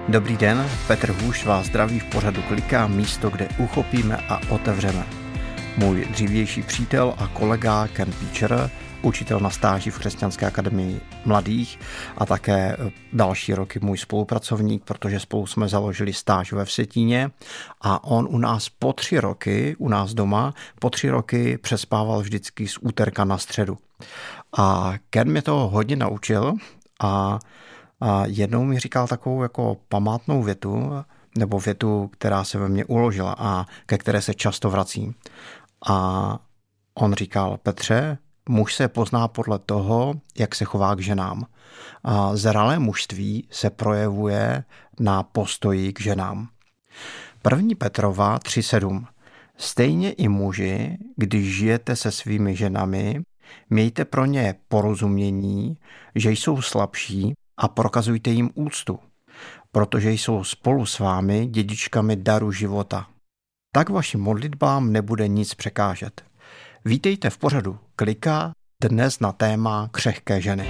Dobrý den, Petr Hůš vás zdraví v pořadu Klika, místo, kde uchopíme a otevřeme. Můj dřívější přítel a kolega Ken Píčer, učitel na stáži v Křesťanské akademii mladých a také další roky můj spolupracovník, protože spolu jsme založili stáž ve Vsetíně a on u nás po 3 roky, u nás doma, po 3 roky přespával vždycky z úterka na středu. A Ken mě toho hodně naučil a jednou mi říkal takovou jako památnou větu, nebo větu, která se ve mně uložila a ke které se často vracím. A on říkal: Petře, muž se pozná podle toho, jak se chová k ženám. A zralé mužství se projevuje na postoji k ženám. 1. Petrova 3.7. Stejně i muži, když žijete se svými ženami, mějte pro ně porozumění, že jsou slabší, a prokazujte jim úctu, protože jsou spolu s vámi dědičkami daru života. Tak vašim modlitbám nebude nic překážet. Vítejte v pořadu Klika, dnes na téma křehké ženy.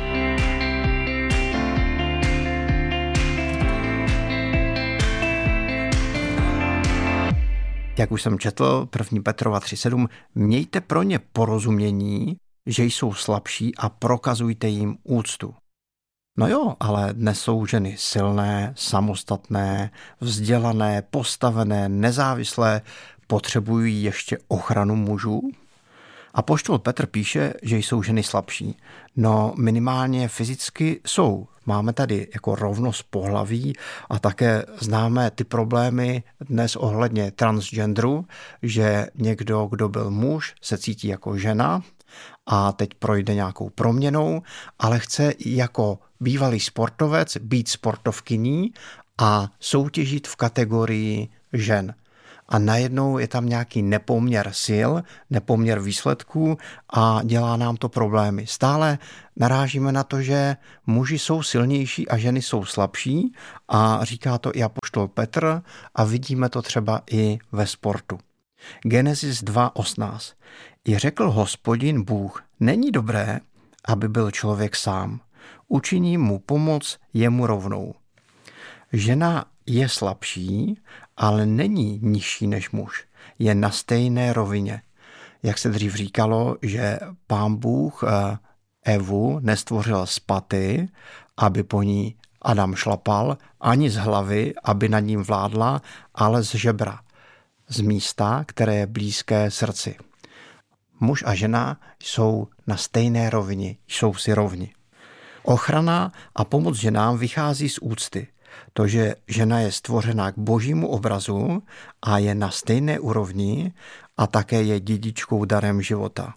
Jak už jsem četl, 1. Petrova 3.7, mějte pro ně porozumění, že jsou slabší a prokazujte jim úctu. No jo, ale dnes jsou ženy silné, samostatné, vzdělané, postavené, nezávislé, potřebují ještě ochranu mužů? Apoštol Petr píše, že jsou ženy slabší. No minimálně fyzicky jsou. Máme tady jako rovnost pohlaví a také známe ty problémy dnes ohledně transgenderu, že někdo, kdo byl muž, se cítí jako žena a teď projde nějakou proměnou, ale chce jako bývalý sportovec být sportovkyní a soutěžit v kategorii žen. A najednou je tam nějaký nepoměr sil, nepoměr výsledků a dělá nám to problémy. Stále narážíme na to, že muži jsou silnější a ženy jsou slabší a říká to i apoštol Petr a vidíme to třeba i ve sportu. Genesis 2.18. I řekl Hospodin Bůh, není dobré, aby byl člověk sám. Učiním mu pomoc jemu rovnou. Žena je slabší, ale není nižší než muž. Je na stejné rovině. Jak se dřív říkalo, že Pán Bůh Evu nestvořil z paty, aby po ní Adam šlapal, ani z hlavy, aby nad ním vládla, ale z žebra. Z místa, které je blízké srdci. Muž a žena jsou na stejné rovině, jsou si rovni. Ochrana a pomoc ženám vychází z úcty. To, že žena je stvořena k božímu obrazu a je na stejné úrovni a také je dědičkou darem života.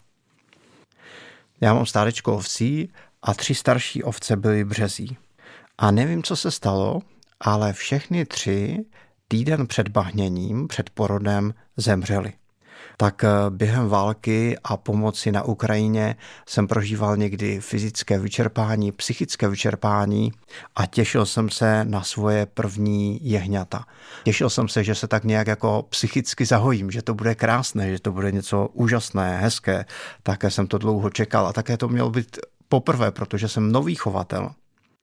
Já mám stádečko ovcí a 3 starší ovce byly březí. A nevím, co se stalo, ale všechny 3 týden před bahněním, před porodem zemřely. Tak během války a pomoci na Ukrajině jsem prožíval někdy fyzické vyčerpání, psychické vyčerpání a těšil jsem se na svoje první jehňata. Těšil jsem se, že se tak nějak jako psychicky zahojím, že to bude krásné, že to bude něco úžasné, hezké. Také jsem to dlouho čekal a také to mělo být poprvé, protože jsem nový chovatel.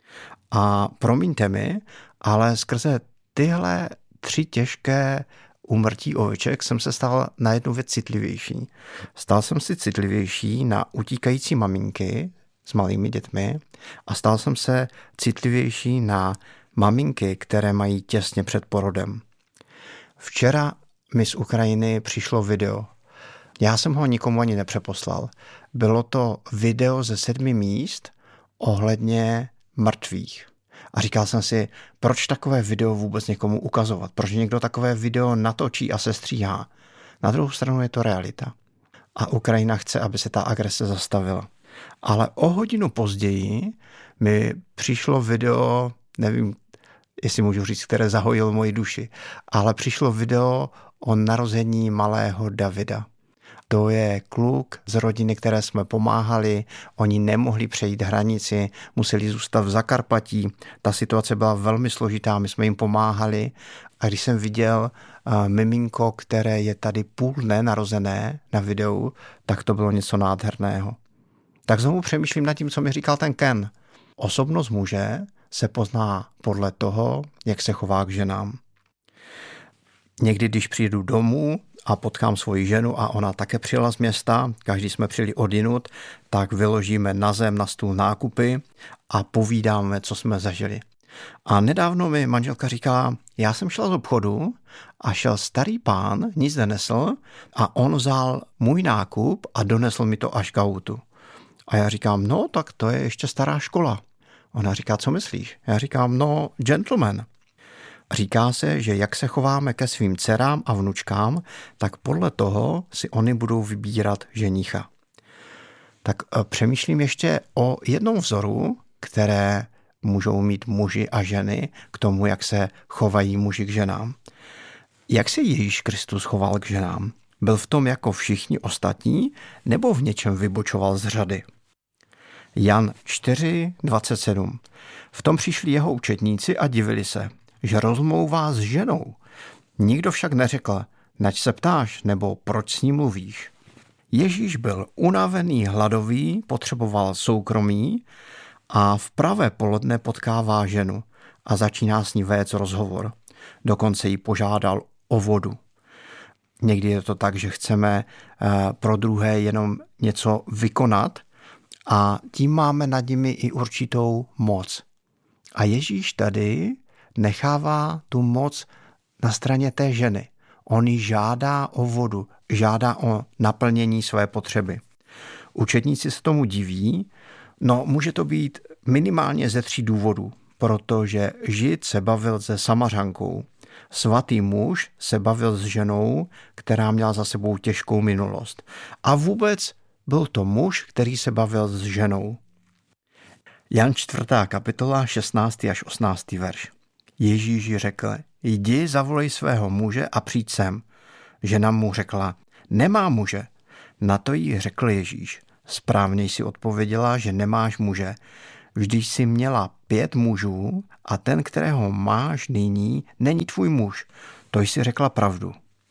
A promiňte mi, ale skrze tyhle 3 těžké úmrtí oveček jsem se stal na jednu věc citlivější. Stal jsem si citlivější na utíkající maminky s malými dětmi a stal jsem se citlivější na maminky, které mají těsně před porodem. Včera mi z Ukrajiny přišlo video. Já jsem ho nikomu ani nepřeposlal. Bylo to video ze 7 míst ohledně mrtvých. A říkal jsem si, proč takové video vůbec někomu ukazovat? Proč někdo takové video natočí a sestříhá? Na druhou stranu je to realita. A Ukrajina chce, aby se ta agrese zastavila. Ale o hodinu později mi přišlo video, nevím, jestli můžu říct, které zahojilo moji duši, ale přišlo video o narození malého Davida. To je kluk z rodiny, které jsme pomáhali. Oni nemohli přejít hranici, museli zůstat v Zakarpatí. Ta situace byla velmi složitá, my jsme jim pomáhali. A když jsem viděl miminko, které je tady půl dne narozené na videu, tak to bylo něco nádherného. Tak znovu přemýšlím nad tím, co mi říkal ten Ken. Osobnost muže se pozná podle toho, jak se chová k ženám. Někdy, když přijdu domů a potkám svoji ženu a ona také přijela z města, každý jsme přijeli odjinud, tak vyložíme na zem, na stůl nákupy a povídáme, co jsme zažili. A nedávno mi manželka říkala, já jsem šla z obchodu a šel starý pán, nic nenesl a on vzal můj nákup a donesl mi to až k autu. A já říkám, no tak to je ještě stará škola. Ona říká, co myslíš? Já říkám, no gentleman. Říká se, že jak se chováme ke svým dcerám a vnučkám, tak podle toho si oni budou vybírat ženicha. Tak přemýšlím ještě o jednom vzoru, které můžou mít muži a ženy k tomu, jak se chovají muži k ženám. Jak se Ježíš Kristus choval k ženám? Byl v tom jako všichni ostatní, nebo v něčem vybočoval z řady? Jan 4:27. V tom přišli jeho učedníci a divili se, že rozmlouvá s ženou. Nikdo však neřekl, nač se ptáš, nebo proč s ní mluvíš. Ježíš byl unavený, hladový, potřeboval soukromí a v pravé poledne potkává ženu a začíná s ní vést rozhovor. Dokonce jí požádal o vodu. Někdy je to tak, že chceme pro druhé jenom něco vykonat a tím máme nad nimi i určitou moc. A Ježíš tady nechává tu moc na straně té ženy. On ji žádá o vodu, žádá o naplnění své potřeby. Učedníci se tomu diví, no může to být minimálně ze 3 důvodů, protože Žid se bavil se Samařankou. Svatý muž se bavil s ženou, která měla za sebou těžkou minulost. A vůbec byl to muž, který se bavil s ženou. Jan 4. kapitola 16. až 18. verš. Ježíš řekl, jdi zavolej svého muže a přijď sem. Žena mu řekla, nemá muže. Na to jí řekl Ježíš, správně jsi odpověděla, že nemáš muže. Vždyť jsi měla 5 mužů a ten, kterého máš nyní, není tvůj muž. To jsi řekla pravdu.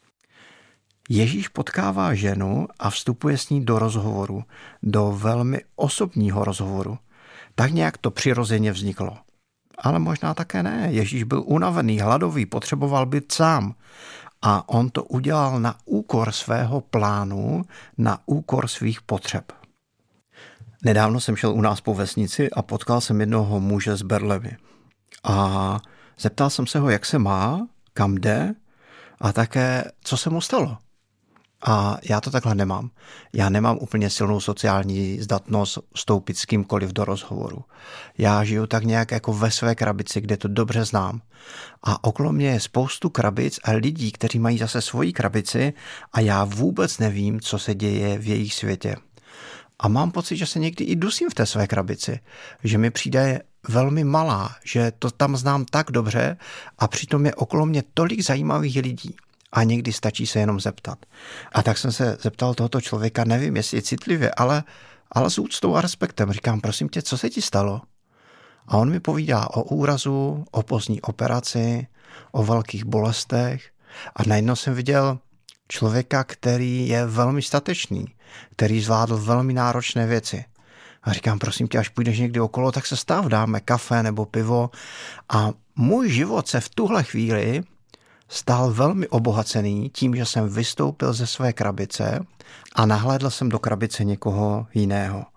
Ježíš potkává ženu a vstupuje s ní do rozhovoru, do velmi osobního rozhovoru. Tak nějak to přirozeně vzniklo. Ale možná také ne. Ježíš byl unavený, hladový, potřeboval být sám. A on to udělal na úkor svého plánu, na úkor svých potřeb. Nedávno jsem šel u nás po vesnici a potkal jsem jednoho muže z berlemi. A zeptal jsem se ho, jak se má, kam jde a také, co se mu stalo. A já to takhle nemám. Já nemám úplně silnou sociální zdatnost vstoupit s kýmkoliv do rozhovoru. Já žiju tak nějak jako ve své krabici, kde to dobře znám. A okolo mě je spoustu krabic a lidí, kteří mají zase svoji krabici a já vůbec nevím, co se děje v jejich světě. A mám pocit, že se někdy i dusím v té své krabici, že mi přijde velmi malá, že to tam znám tak dobře a přitom je okolo mě tolik zajímavých lidí. A někdy stačí se jenom zeptat. A tak jsem se zeptal tohoto člověka, nevím, jestli je citlivě, ale s úctou a respektem. Říkám, prosím tě, co se ti stalo? A on mi povídá o úrazu, o pozdní operaci, o velkých bolestech. A najednou jsem viděl člověka, který je velmi statečný, který zvládl velmi náročné věci. A říkám, prosím tě, až půjdeš někdy okolo, tak se stav, dáme kafe nebo pivo. A můj život se v tuhle chvíli stál velmi obohacený tím, že jsem vystoupil ze své krabice a nahlédl jsem do krabice někoho jiného.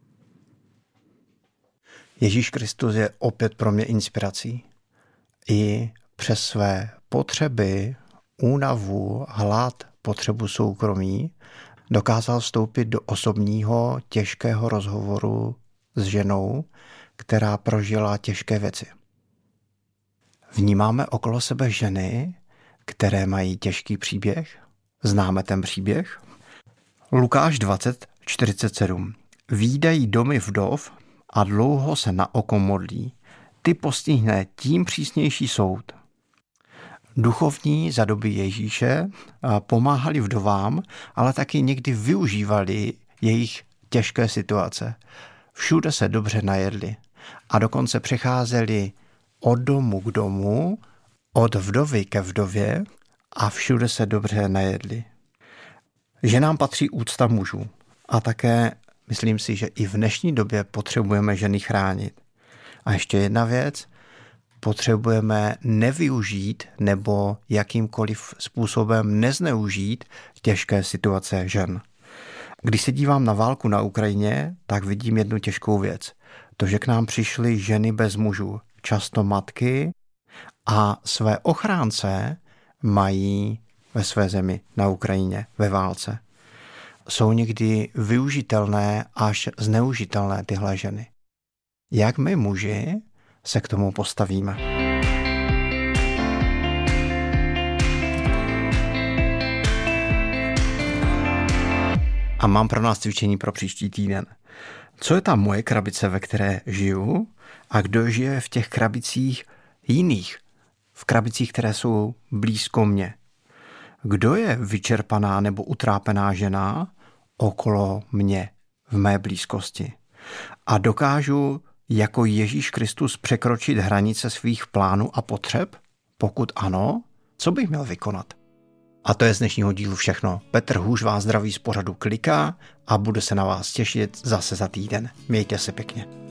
Ježíš Kristus je opět pro mě inspirací. I přes své potřeby, únavu, hlad, potřebu soukromí dokázal vstoupit do osobního, těžkého rozhovoru s ženou, která prožila těžké věci. Vnímáme okolo sebe ženy, které mají těžký příběh? Známe ten příběh? Lukáš 20:47. Výdají domy vdov a dlouho se na oko modlí. Ty postihne tím přísnější soud. Duchovní za doby Ježíše pomáhali vdovám, ale taky někdy využívali jejich těžké situace. Všude se dobře najedli a dokonce přecházeli od domu k domu, od vdovy ke vdově a všude se dobře najedli. Ženám patří úcta mužů a také myslím si, že i v dnešní době potřebujeme ženy chránit. A ještě jedna věc, potřebujeme nevyužít nebo jakýmkoliv způsobem nezneužít těžké situace žen. Když se dívám na válku na Ukrajině, tak vidím jednu těžkou věc. To, že k nám přišly ženy bez mužů, často matky, a své ochránce mají ve své zemi na Ukrajině ve válce. Jsou někdy využitelné až zneužitelné tyhle ženy. Jak my muži se k tomu postavíme? A mám pro nás cvičení pro příští týden. Co je ta moje krabice, ve které žiju, a kdo žije v těch krabicích jiných, v krabicích, které jsou blízko mně? Kdo je vyčerpaná nebo utrápená žena okolo mě, v mé blízkosti? A dokážu jako Ježíš Kristus překročit hranice svých plánů a potřeb? Pokud ano, co bych měl vykonat? A to je z dnešního dílu všechno. Petr Hůž vás zdraví z pořadu Klika a budu se na vás těšit zase za týden. Mějte se pěkně.